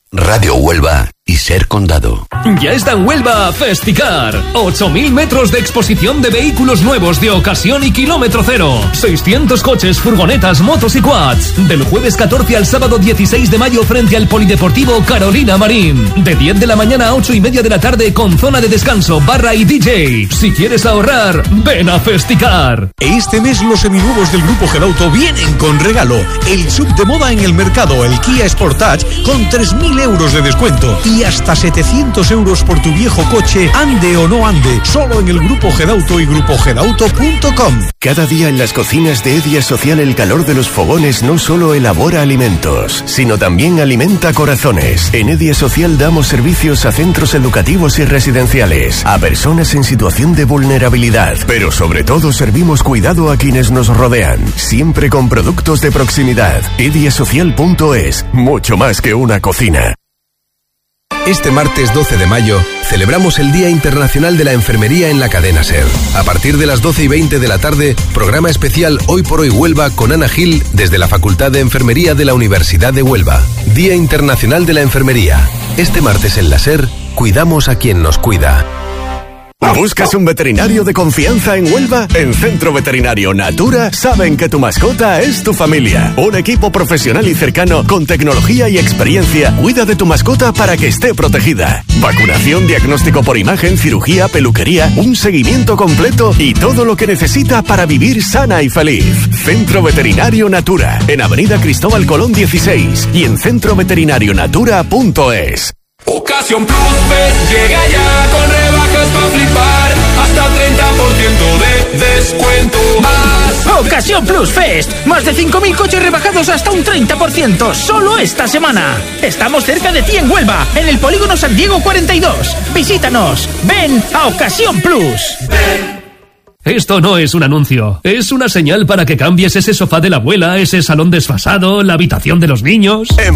Radio Huelva y Ser Condado. Ya está en Huelva Festicar. 8.000 metros de exposición de vehículos nuevos de ocasión y kilómetro cero. 600 coches, furgonetas, motos y quads. Del jueves 14 al sábado 16 de mayo frente al Polideportivo Carolina Marín. De 10 de la mañana a 8:30 de la tarde con zona de descanso, barra y DJ. Si quieres ahorrar, ven a Festicar. Este mes los seminuevos del Grupo Gelauto vienen con regalo. El sub de moda en el mercado, el Kia Sportage, con 3.000 euros de descuento. Y hasta 700 euros por tu viejo coche, ande o no ande, solo en el Grupo Gelauto y grupogelauto.com. Cada día en las cocinas de Edia Social el calor de los fogones no solo elabora alimentos, sino también alimenta corazones. En Edia Social damos servicios a centros educativos y residenciales, a personas en situación de vulnerabilidad, pero sobre todo servimos cuidado a quienes nos rodean, siempre con productos de proximidad. Ediasocial.es, mucho más que una cocina. Este martes 12 de mayo celebramos el Día Internacional de la Enfermería en la cadena SER. A partir de las 12:20 de la tarde, programa especial Hoy por Hoy Huelva con Ana Gil desde la Facultad de Enfermería de la Universidad de Huelva. Día Internacional de la Enfermería. Este martes en la SER, cuidamos a quien nos cuida. ¿Buscas un veterinario de confianza en Huelva? En Centro Veterinario Natura saben que tu mascota es tu familia. Un equipo profesional y cercano con tecnología y experiencia cuida de tu mascota para que esté protegida. Vacunación, diagnóstico por imagen, cirugía, peluquería, un seguimiento completo y todo lo que necesita para vivir sana y feliz. Centro Veterinario Natura, en Avenida Cristóbal Colón 16 y en centroveterinarionatura.es. Ocasión Plus Fest llega ya con rebajas para flipar, hasta 30% de descuento más. Ocasión Plus Fest, más de 5.000 coches rebajados hasta un 30%, solo esta semana. Estamos cerca de ti en Huelva, en el Polígono San Diego 42. Visítanos, ven a Ocasión Plus. Ven. Esto no es un anuncio, es una señal para que cambies ese sofá de la abuela, ese salón desfasado, la habitación de los niños. En